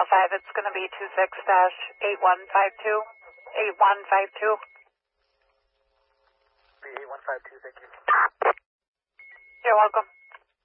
Channel 5, it's going to be 26-8152. 8152. 8152, thank you. You're welcome.